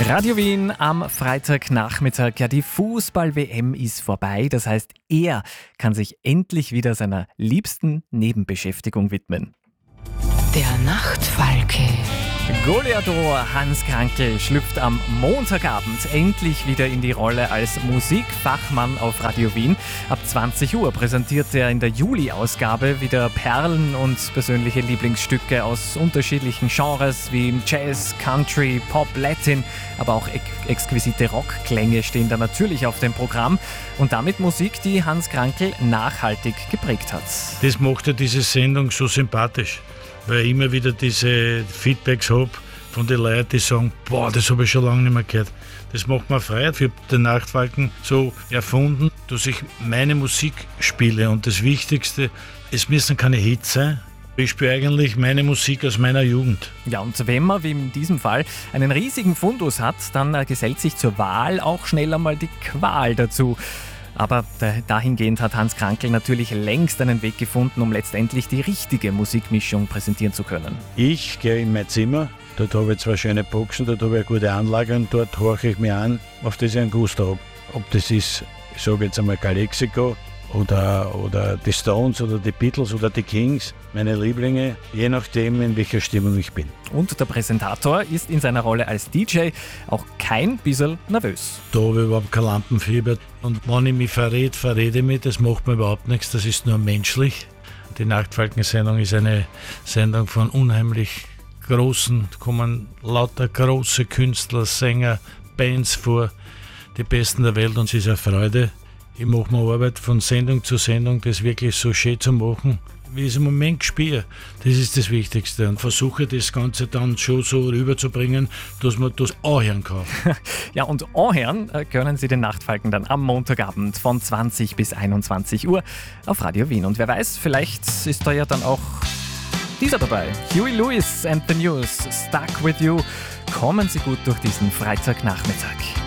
Radio Wien am Freitagnachmittag. Ja, die Fußball-WM ist vorbei. Das heißt, er kann sich endlich wieder seiner liebsten Nebenbeschäftigung widmen. Der Nachtfalke. Goliador Hans Krankl schlüpft am Montagabend endlich wieder in die Rolle als Musikfachmann auf Radio Wien. Ab 20 Uhr präsentiert er in der Juli-Ausgabe wieder Perlen und persönliche Lieblingsstücke aus unterschiedlichen Genres wie Jazz, Country, Pop, Latin, aber auch exquisite Rockklänge stehen da natürlich auf dem Programm und damit Musik, die Hans Krankl nachhaltig geprägt hat. Das macht ja diese Sendung so sympathisch, weil ich immer wieder diese Feedbacks habe von den Leuten, die sagen, boah, das habe ich schon lange nicht mehr gehört. Das macht mir Freude. Ich habe den Nachtfalken so erfunden, dass ich meine Musik spiele. Und das Wichtigste, es müssen keine Hits sein. Ich spiele eigentlich meine Musik aus meiner Jugend. Ja, und wenn man, wie in diesem Fall, einen riesigen Fundus hat, dann gesellt sich zur Wahl auch schnell einmal die Qual dazu. Aber dahingehend hat Hans Krankl natürlich längst einen Weg gefunden, um letztendlich die richtige Musikmischung präsentieren zu können. Ich gehe in mein Zimmer, dort habe ich 2 schöne Boxen, dort habe ich eine gute Anlage und dort horche ich mir an, auf das ich einen Gust habe. Ob das ist, ich sage jetzt einmal Calexico oder die Stones oder die Beatles oder die Kings, meine Lieblinge, je nachdem, in welcher Stimmung ich bin. Und der Präsentator ist in seiner Rolle als DJ auch kein bisschen nervös. Da habe ich überhaupt kein Lampenfieber. Und wenn ich mich verrede ich mich, das macht mir überhaupt nichts, das ist nur menschlich. Die Nachtfalken-Sendung ist eine Sendung von unheimlich großen, da kommen lauter große Künstler, Sänger, Bands vor, die Besten der Welt und es ist eine Freude. Ich mache mir Arbeit von Sendung zu Sendung, das wirklich so schön zu machen, wie ich es im Moment spiele. Das ist das Wichtigste und versuche das Ganze dann schon so rüberzubringen, dass man das anhören kann. Ja, und anhören können Sie den Nachtfalken dann am Montagabend von 20 bis 21 Uhr auf Radio Wien. Und wer weiß, vielleicht ist da ja dann auch dieser dabei. Huey Lewis and the News, Stuck with You. Kommen Sie gut durch diesen Freitagnachmittag.